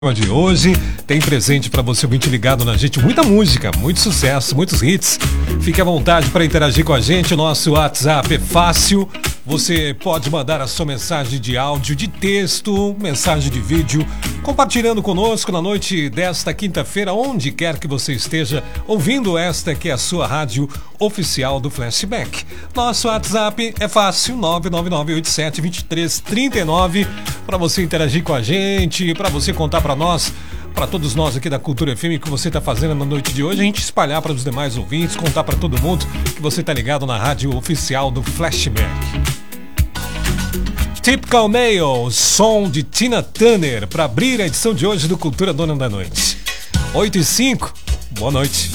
De hoje tem presente para você, ouvinte ligado na gente, muita música, muito sucesso, muitos hits. Fique à vontade para interagir com a gente, o nosso WhatsApp é fácil. Você pode mandar a sua mensagem de áudio, de texto, mensagem de vídeo, compartilhando conosco na noite desta quinta-feira, onde quer que você esteja ouvindo esta que é a sua rádio oficial do Flashback. Nosso WhatsApp é fácil, 999872339, para você interagir com a gente, para você contar para nós, para todos nós aqui da Cultura FM, o que você está fazendo na noite de hoje, a gente espalhar para os demais ouvintes, contar para todo mundo que você está ligado na rádio oficial do Flashback. Typical Male, som de Tina Turner, para abrir a edição de hoje do Cultura Dona da Noite. 8h05, boa noite.